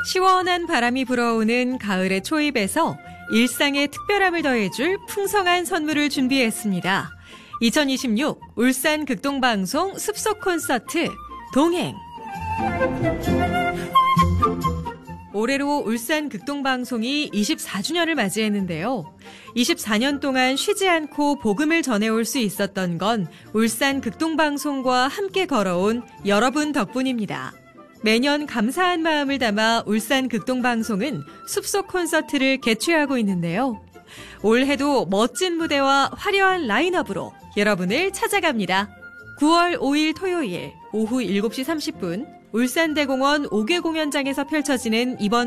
시원한 바람이 불어오는 가을의 초입에서 일상에 특별함을 더해줄 풍성한 선물을 준비했습니다. 2026 울산 극동방송 숲속 콘서트 동행. 올해로 울산 극동방송이 24주년을 맞이했는데요. 24년 동안 쉬지 않고 복음을 전해올 수 있었던 건 울산 극동방송과 함께 걸어온 여러분 덕분입니다. 매년 감사한 마음을 담아 울산 극동방송은 숲속 콘서트를 개최하고 있는데요. 올해도 멋진 무대와 화려한 라인업으로 여러분을 찾아갑니다. 9월 5일 토요일 오후 7시 30분 울산대공원 5개 공연장에서 펼쳐지는 이번